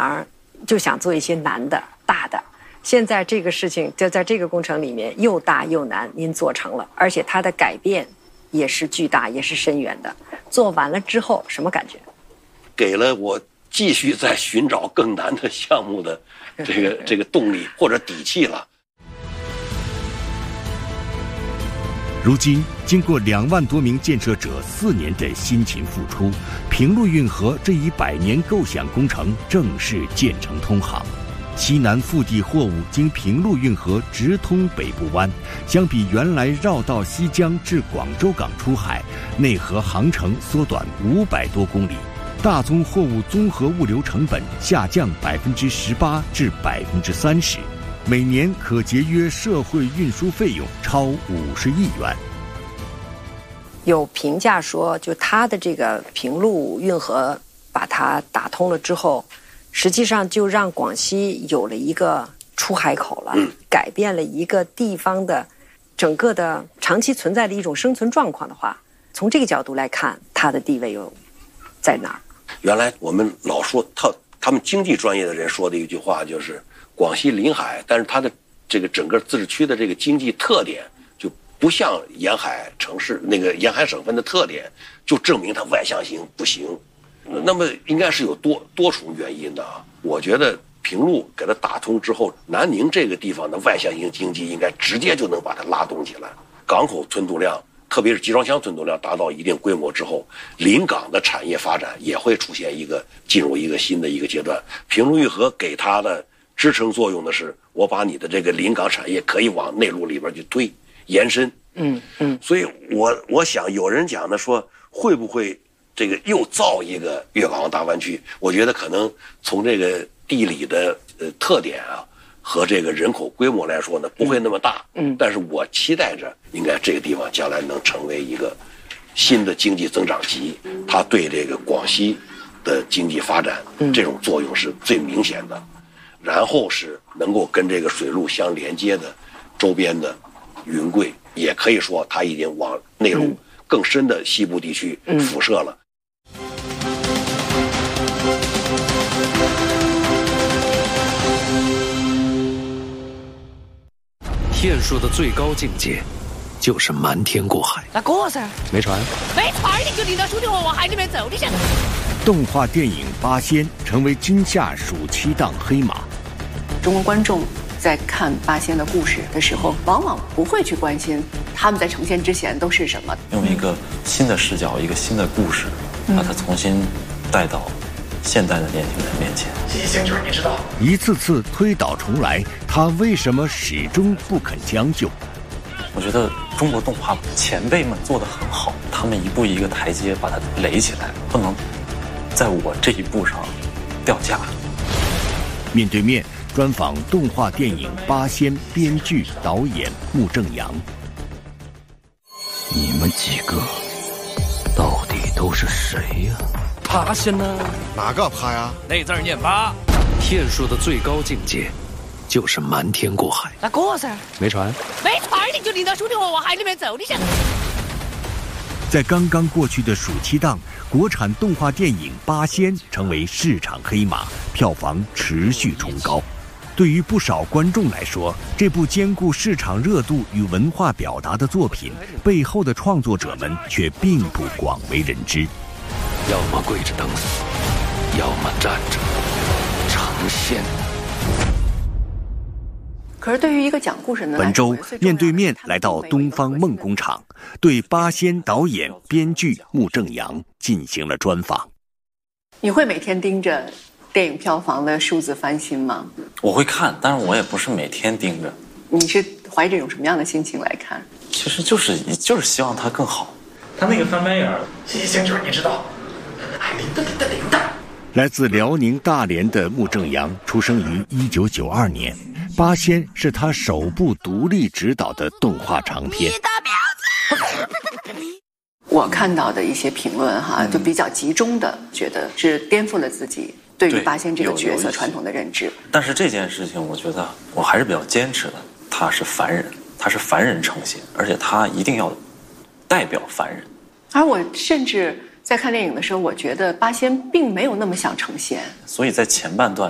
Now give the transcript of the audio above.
行就想做一些难的、大的。现在这个事情就在这个工程里面又大又难，您做成了，而且它的改变也是巨大，也是深远的。做完了之后什么感觉？ 给了我继续在寻找更难的项目的这个动力或者底气了。 如今，经过2万多名建设者4年的辛勤付出，平陆运河这一100年构想工程正式建成通航。西南腹地货物经平陆运河直通北部湾，相比原来绕道西江至广州港出海，内河航程缩短500多公里，大宗货物综合物流成本下降18%至30%，每年可节约社会运输费用超50亿元。 有评价说，就它的这个平陆运河把它打通了之后，实际上就让广西有了一个出海口了，改变了一个地方的整个的长期存在的一种生存状况的话，从这个角度来看，它的地位又在哪儿？ 原来我们老说他们经济专业的人说的一句话就是广西临海，但是它的这个整个自治区的这个经济特点就不像沿海城市那个沿海省份的特点，就证明它外向型不行。那么应该是有多重原因的啊。我觉得平陆给它打通之后，南宁这个地方的外向型经济应该直接就能把它拉动起来。港口吞吐量，特别是集装箱吞吐量达到一定规模之后，临港的产业发展也会进入一个新的一个阶段。平陆运河给它的支撑作用的是，我把你的这个临港产业可以往内陆里边去推延伸。所以我想有人讲的说会不会这个又造一个粤港澳大湾区？我觉得可能从这个地理的特点啊和这个人口规模来说呢，不会那么大。但是我期待着，应该这个地方将来能成为一个新的经济增长极，它对这个广西的经济发展这种作用是最明显的。然后是能够跟这个水路相连接的周边的云贵，也可以说它已经往内陆更深的西部地区辐射了。 骗术的最高境界就是瞒天过海。 那过噻， 没船， 没船你就领着兄弟伙往海里面走，你想？ 动画电影《八仙》成为今夏暑期档黑马。 中国观众在看八仙的故事的时候，往往不会去关心他们在呈现之前都是什么。 用一个新的视角，一个新的故事，把它重新带到现代的年轻人面前。 西行就是你知道， 一次次推倒重来，他为什么始终不肯将就？ 我觉得中国动画前辈们做得很好，他们一步一个台阶把它垒起来，不能在我这一步上掉价。 面对面专访动画电影《八仙》编剧导演穆正阳。 你们几个到底都是谁呀？ 八仙呢？ 哪个八呀？ 那字儿念八。 骗术的最高境界就是瞒天过海。 那过噻， 没船， 没船你就领着兄弟伙往海里面走，你想？ 在刚刚过去的暑期档，国产动画电影《八仙》成为市场黑马，票房持续冲高。对于不少观众来说，这部兼顾市场热度与文化表达的作品，背后的创作者们却并不广为人知。 要么跪着等死，要么站着成仙。 可是对于一个讲故事的， 本周面对面来到东方梦工厂，对八仙导演、编剧穆正阳进行了专访。 你会每天盯着电影票房的数字翻新吗？ 我会看，但是我也不是每天盯着。 你是怀着一种什么样的心情来看？ 其实就是希望它更好。 他那个翻白眼儿，西行就是你知道，灵的。 来自辽宁大连的穆正阳出生于1992年，《八仙》是他首部独立执导的动画长片。 你大婊子！ 我看到的一些评论就比较集中的觉得是颠覆了自己对于八仙这个角色传统的认知。 但是这件事情，我觉得我还是比较坚持的。他是凡人，他是凡人呈现，而且他一定要代表凡人。 而我甚至在看电影的时候，我觉得八仙并没有那么想呈现。 所以在前半段